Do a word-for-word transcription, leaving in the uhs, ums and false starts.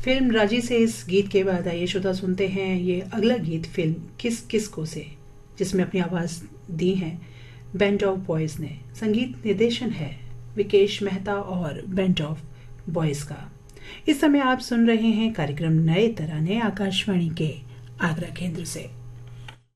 Film राजी से इस गीत के बाद आइए श्रोता सुनते हैं ये अगला गीत फिल्म किस किस को से, जिसमें अपनी आवाज़ दी है बैंड ऑफ बॉयज़ ने। संगीत निर्देशन है विकेश मेहता और बैंड ऑफ बॉयज़ का। इस समय आप सुन रहे हैं कार्यक्रम नए तराने आकाशवाणी के आगरा केंद्र से।